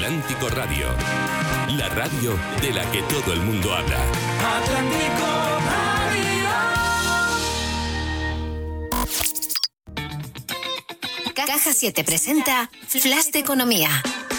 Atlántico Radio, la radio de la que todo el mundo habla. Atlántico Radio. Caja 7 presenta Flash de Economía.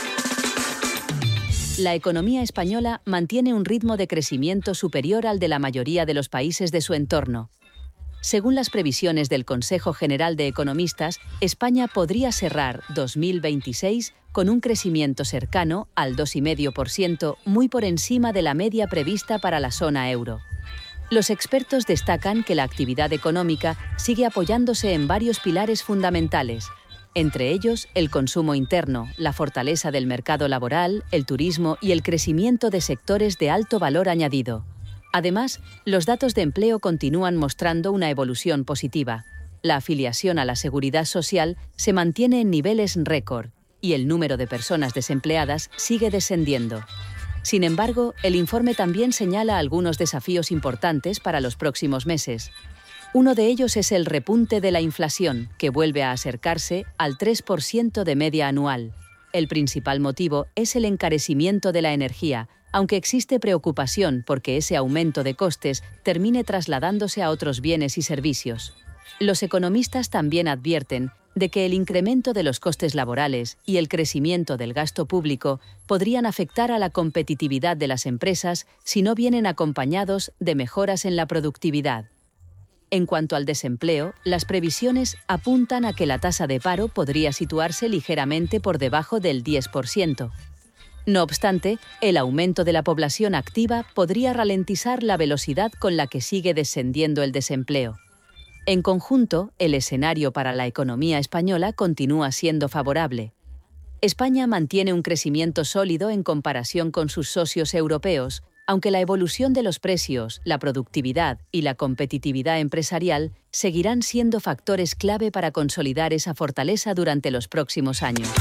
La economía española mantiene un ritmo de crecimiento superior al de la mayoría de los países de su entorno. Según las previsiones del Consejo General de Economistas, España podría cerrar 2026 con un crecimiento cercano al 2,5%, muy por encima de la media prevista para la zona euro. Los expertos destacan que la actividad económica sigue apoyándose en varios pilares fundamentales, entre ellos el consumo interno, la fortaleza del mercado laboral, el turismo y el crecimiento de sectores de alto valor añadido. Además, los datos de empleo continúan mostrando una evolución positiva. La afiliación a la Seguridad Social se mantiene en niveles récord y el número de personas desempleadas sigue descendiendo. Sin embargo, el informe también señala algunos desafíos importantes para los próximos meses. Uno de ellos es el repunte de la inflación, que vuelve a acercarse al 3% de media anual. El principal motivo es el encarecimiento de la energía, aunque existe preocupación porque ese aumento de costes termine trasladándose a otros bienes y servicios. Los economistas también advierten de que el incremento de los costes laborales y el crecimiento del gasto público podrían afectar a la competitividad de las empresas si no vienen acompañados de mejoras en la productividad. En cuanto al desempleo, las previsiones apuntan a que la tasa de paro podría situarse ligeramente por debajo del 10%. No obstante, el aumento de la población activa podría ralentizar la velocidad con la que sigue descendiendo el desempleo. En conjunto, el escenario para la economía española continúa siendo favorable. España mantiene un crecimiento sólido en comparación con sus socios europeos, aunque la evolución de los precios, la productividad y la competitividad empresarial seguirán siendo factores clave para consolidar esa fortaleza durante los próximos años.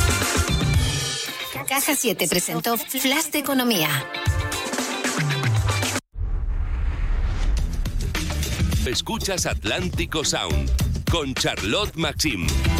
Caja 7 presentó Flash de Economía. Escuchas Atlántico Sound con Charlotte Maxim.